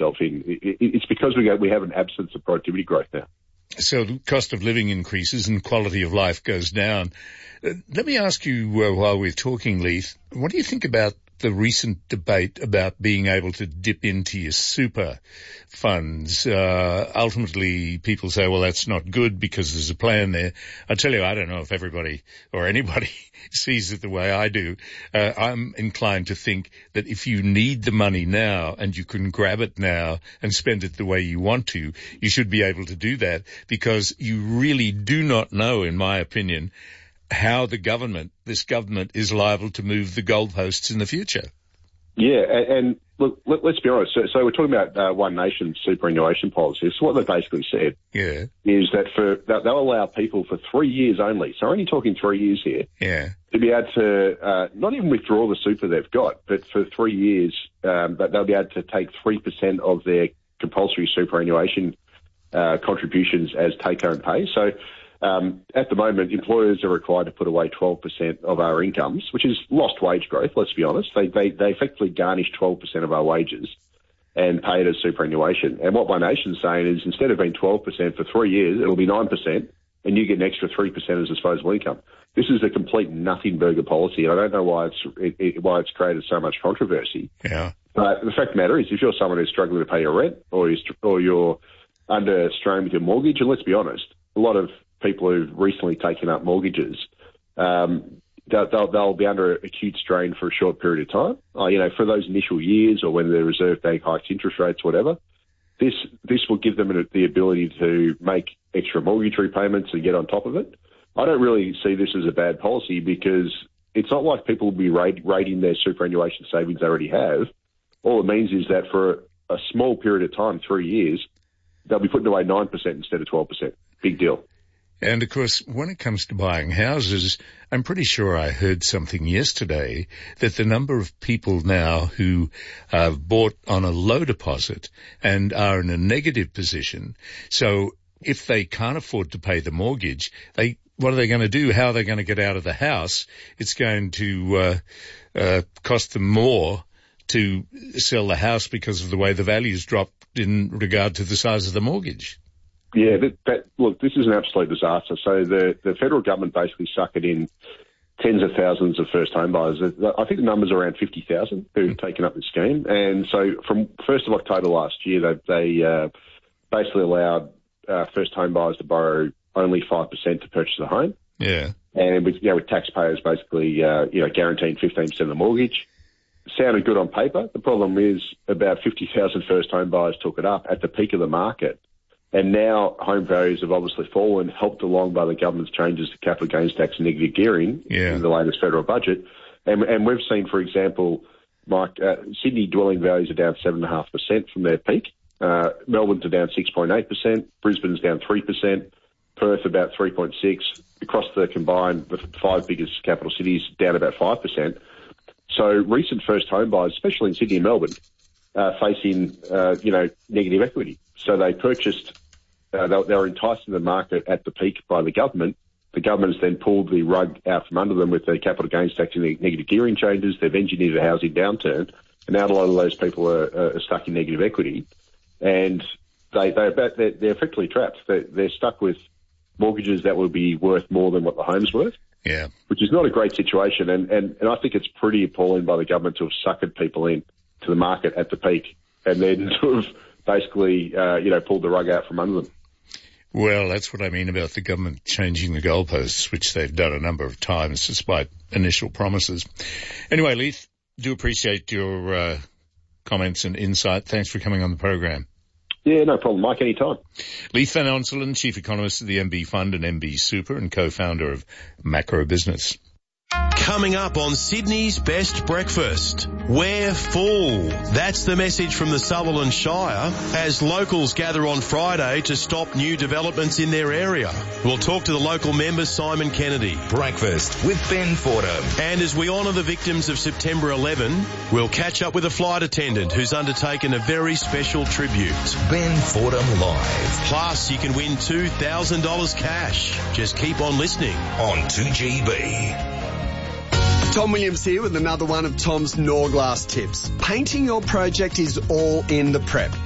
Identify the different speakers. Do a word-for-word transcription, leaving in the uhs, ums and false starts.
Speaker 1: yourself in. It, it, it's because we go, we have an absence of productivity growth now.
Speaker 2: So the cost of living increases and quality of life goes down. Uh, let me ask you, uh, while we're talking, Leith, what do you think about the recent debate about being able to dip into your super funds? Uh, ultimately, people say, well, that's not good because there's a plan there. I tell you, I don't know if everybody or anybody sees it the way I do. Uh, I'm inclined to think that if you need the money now and you can grab it now and spend it the way you want to, you should be able to do that, because you really do not know, in my opinion, how the government, this government, is liable to move the goalposts in the future.
Speaker 1: Yeah, and, and look, let, let's be honest. So, so we're talking about uh, One Nation superannuation policy. So what they basically said
Speaker 2: yeah.
Speaker 1: is that for that they'll allow people for three years only, so only talking three years here,
Speaker 2: yeah.
Speaker 1: to be able to uh, not even withdraw the super they've got, but for three years um, that they'll be able to take three percent of their compulsory superannuation uh, contributions as take-home pay. So Um, at the moment, employers are required to put away twelve percent of our incomes, which is lost wage growth, let's be honest. They, they, they effectively garnish twelve percent of our wages and pay it as superannuation. And what One Nation's saying is, instead of being twelve percent for three years, it'll be nine percent, and you get an extra three percent as disposable income. This is a complete nothing burger policy. I don't know why it's, it, it, why it's created so much controversy.
Speaker 2: Yeah.
Speaker 1: But the fact of the matter is, if you're someone who's struggling to pay your rent, or you're, or you're under strain with your mortgage, and let's be honest, a lot of people who've recently taken up mortgages, um, they'll, they'll, they'll be under acute strain for a short period of time. Uh, you know, for those initial years, or when the Reserve Bank hikes interest rates, whatever. This this will give them the ability to make extra mortgage repayments and get on top of it. I don't really see this as a bad policy, because it's not like people will be rate, rating their superannuation savings they already have. All it means is that for a small period of time, three years, they'll be putting away nine percent instead of twelve percent. Big deal.
Speaker 2: And, of course, when it comes to buying houses, I'm pretty sure I heard something yesterday that the number of people now who have bought on a low deposit and are in a negative position, so if they can't afford to pay the mortgage, they what are they going to do? How are they going to get out of the house? It's going to uh, uh, cost them more to sell the house because of the way the value's dropped in regard to the size of the mortgage.
Speaker 1: Yeah, that, that, look, this is an absolute disaster. So the, the federal government basically suckered in tens of thousands of first home buyers. I think the number's around fifty thousand who've mm. taken up the scheme. And so from first of October last year, they, they uh, basically allowed uh, first home buyers to borrow only five percent to purchase a home.
Speaker 2: Yeah.
Speaker 1: And with, you know, with taxpayers basically, uh, you know, guaranteeing fifteen percent of the mortgage. Sounded good on paper. The problem is about fifty thousand first home buyers took it up at the peak of the market. And now home values have obviously fallen, helped along by the government's changes to capital gains tax and negative gearing
Speaker 2: yeah.
Speaker 1: in the latest federal budget. And, and we've seen, for example, Mike, uh, Sydney dwelling values are down seven point five percent from their peak. Uh, Melbourne's are down six point eight percent. Brisbane's down three percent. Perth about three point six percent. Across the combined, the five biggest capital cities, down about five percent. So recent first home buyers, especially in Sydney and Melbourne, uh, facing, uh, you know, negative equity. So they purchased, uh, they, they were enticed in the market at the peak by the government. The government has then pulled the rug out from under them with their capital gains tax and the negative gearing changes. They've engineered a housing downturn. And now a lot of those people are, are stuck in negative equity. And they, they're, about, they're, they're effectively trapped. They're, they're stuck with mortgages that will be worth more than what the home's worth.
Speaker 2: Yeah.
Speaker 1: Which is not a great situation. And, and, and I think it's pretty appalling by the government to have suckered people in to the market at the peak and then sort of basically, uh, you know, pulled the rug out from under them.
Speaker 2: Well, that's what I mean about the government changing the goalposts, which they've done a number of times despite initial promises. Anyway, Leith, do appreciate your uh, comments and insight. Thanks for coming on the program.
Speaker 1: Yeah, no problem, Mike, anytime.
Speaker 2: Leith Van Onselen, Chief Economist of the M B Fund and M B Super and co-founder of Macro Business.
Speaker 3: Coming up on Sydney's Best Breakfast, we're full. That's the message from the Sutherland Shire as locals gather on Friday to stop new developments in their area. We'll talk to the local member Simon Kennedy.
Speaker 4: Breakfast with Ben Fordham.
Speaker 3: And as we honour the victims of September eleventh, we'll catch up with a flight attendant who's undertaken a very special tribute.
Speaker 4: Ben Fordham Live.
Speaker 3: Plus, you can win two thousand dollars cash. Just keep on listening
Speaker 4: on two G B.
Speaker 5: Tom Williams here with another one of Tom's Norglass tips. Painting your project is all in the prep.